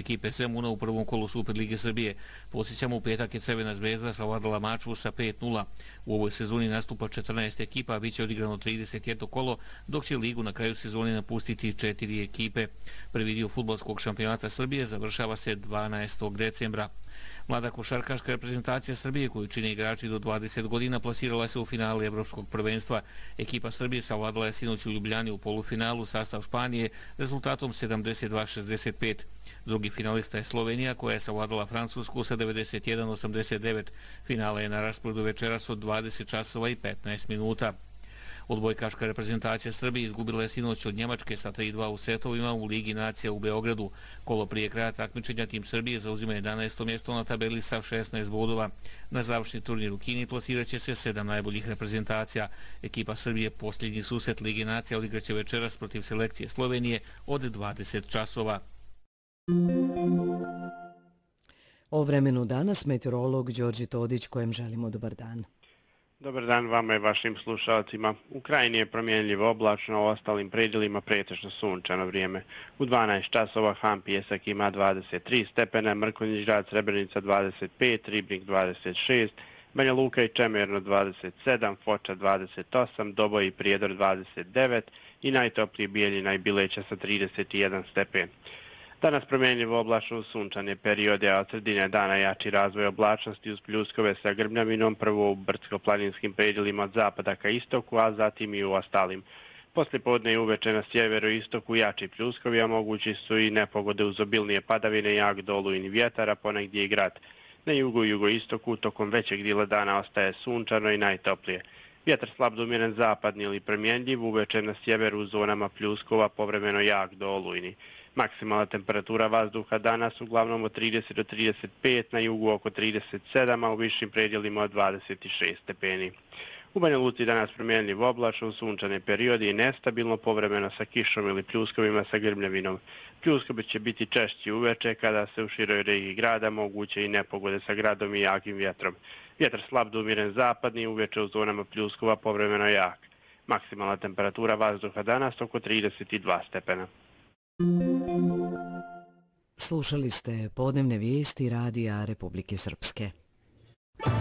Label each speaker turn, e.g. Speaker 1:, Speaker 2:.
Speaker 1: ekipe Zemuna u prvom kolu Superlige Srbije. Podsjećamo, u petak je Crvena zvezda savladala Mačvu sa 5:0. U ovoj sezoni nastupa 14 ekipa, a bit će odigrano 31 kolo, dok će ligu na kraju sezoni napustiti 4 ekipe. Prvi dio fudbalskog šampionata Srbije završava se 12. decembra. Mlada košarkaška reprezentacija Srbije, koju čine igrači do 20 godina, plasirala se u finale Evropskog prvenstva. Ekipa Srbije savladala je sinoć u Ljubljani u polufinalu sastav Španije rezultatom 72-65. Drugi finalista je Slovenija, koja je savladala Francusku sa 91-89. Finale je na rasporedu večeras od 20 časova i 15 minuta. Odbojkaška reprezentacija Srbije izgubila je sinoć od Njemačke sa 3:2 u setovima u Ligi nacija u Beogradu. Kolo prije kraja takmičenja tim Srbije zauzima 11. mjesto na tabeli sa 16 bodova. Na završni turnir u Kini plasirat će se 7 najboljih reprezentacija. Ekipa Srbije posljednji susret Ligi nacija odigraće večeras protiv selekcije Slovenije od 20 časova.
Speaker 2: O vremenu danas meteorolog Đorđe Todić, kojem želimo dobar dan.
Speaker 3: Dobar dan vama i vašim slušalcima. U krajini je promjenljivo oblačno, u ostalim predjelima pretežno sunčano vrijeme. U 12 časova Han Pijesak ima 23 stepena, Mrkonjić grad Srebrenica 25, Ribnik 26, Banja Luka i Čemerno 27, Foča 28, Doboj i Prijedor 29 i najtopliji Bijeljina i Bileća sa 31 stepen. Danas promjenljivo oblačno sunčane periode, a od sredine dana jači razvoj oblačnosti uz pljuskove sa grmljavinom, prvo u brdsko-planinskim predjelima od zapada ka istoku, a zatim i u ostalim. Poslijepodne i uveče na sjeveru i istoku jači pljuskovi, a mogući su i nepogode uz obilnije padavine, jak dolujni vjetar, a ponegdje i grad. Na jugu i jugoistoku tokom većeg dijela dana ostaje sunčano i najtoplije. Vjetar slab do umjeren zapadni ili promjenljiv, uveče na sjeveru u zonama pljuskova, povremeno jak do olujni. Maksimalna temperatura vazduha danas uglavnom od 30 do 35, na jugu oko 37, a u višim predjelima od 26 stepeni. U Banja Luci danas promjenljiv oblačno, sunčane periodi i nestabilno, povremeno sa kišom ili pljuskovima sa grmljavinom. Pljuskovi će biti češći uveče kada se u široj regiji grada moguće i nepogode sa gradom i jakim vjetrom. Vjetar slab do umjeren zapadni, uveče u zonama pljuskova, povremeno jak. Maksimalna temperatura vazduha danas oko 32 stepena.
Speaker 2: Slušali ste podnevne vijesti Radija Republike Srpske.